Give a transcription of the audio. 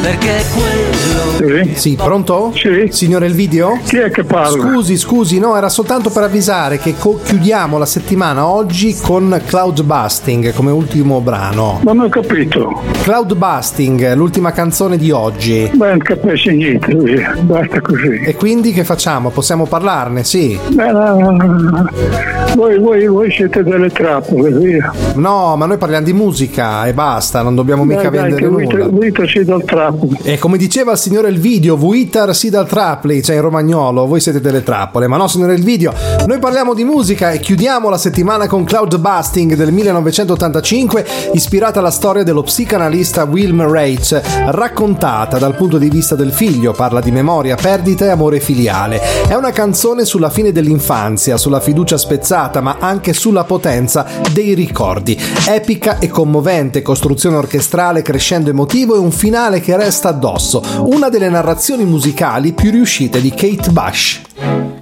Perché quello... Sì, pronto? Sì. Signore Elvidio? Chi è che parla? Scusi, no, era soltanto per avvisare che chiudiamo la settimana oggi con Cloud Busting come ultimo brano. Non ho capito. Cloud Busting, l'ultima canzone di oggi. Beh, non capisci niente, via. Basta così. E quindi che facciamo? Possiamo parlarne, sì? Beh, voi siete delle trappole, via. No, ma noi parliamo di musica e basta, non dobbiamo mica vendere nulla. Vuitar si dal trappo. E come diceva il signore Elvidio, Vuitar si dal trapli, cioè in romagnolo, voi siete delle trappole. Ma no, signore Elvidio, noi parliamo di musica e chiudiamo la settimana con Cloud Busting del 1985, ispirata alla storia dello psicanalista Wilhelm Reich, raccontata dal punto di vista del figlio. Parla di memoria, perdita e amore filiale. È una canzone sulla fine dell'infanzia, sulla fiducia spezzata, ma anche sulla potenza dei ricordi. Epica e commovente, costruzione orchestrale, crescendo emotivo e un finale che resta addosso. Una delle narrazioni musicali più riuscite di Kate Bush.